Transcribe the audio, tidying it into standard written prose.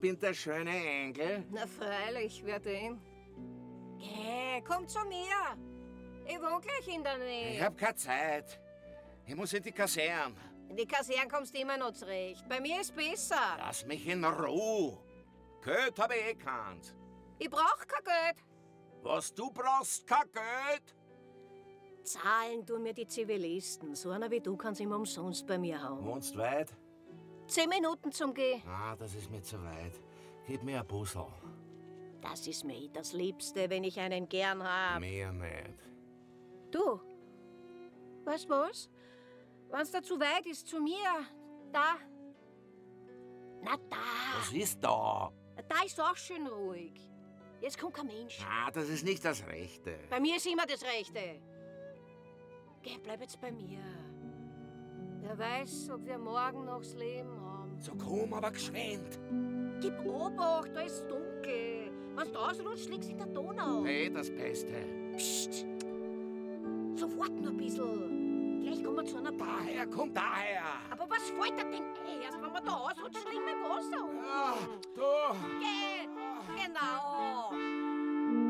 bin der schöne Engel. Na freilich, wer denn? Geh, komm zu mir. Ich wohne gleich in der Nähe. Ich hab keine Zeit. Ich muss in die Kaserne. In die Kaserne kommst du immer noch zurecht. Bei mir ist besser. Lass mich in Ruhe. Geld hab ich keins. Ich brauch kein Geld. Was du brauchst, kein Geld? Zahlen tun mir die Zivilisten. So einer wie du kann's immer umsonst bei mir haben. Wohnst weit? 10 Minuten zum Gehen. Ah, das ist mir zu weit. Gib mir ein Puzzle. Das ist mir das Liebste, wenn ich einen gern hab. Mehr nicht. Du, weißt was? Wenn's da zu weit ist, zu mir, da. Na da. Was ist da? Da ist auch schön ruhig. Jetzt kommt kein Mensch. Ah, das ist nicht das Rechte. Bei mir ist immer das Rechte. Geh, bleib jetzt bei mir. Wer weiß, ob wir morgen noch das Leben haben. So komm aber geschwind. Gib Obacht, da ist dunkel. Wenn's da ausrutscht, liegst du in der Donau. Hey, das Beste. Psst. So, wart nur ein bisschen. Gleich kommen wir zu einer Bar. Daher, komm daher. Aber was fällt dir denn ein? Erst wenn wir da ausrutschen, liegen wir